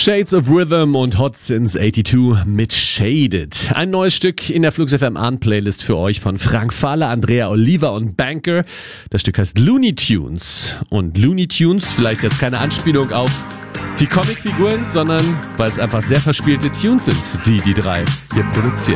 Shades of Rhythm und Hot Since 82 mit Shaded. Ein neues Stück in der Flux FM Playlist für euch von Frank Fahler, Andrea Oliva und Banker. Das Stück heißt Looney Tunes. Und Looney Tunes, vielleicht jetzt keine Anspielung auf die Comicfiguren, sondern weil es einfach sehr verspielte Tunes sind, die drei hier produzieren.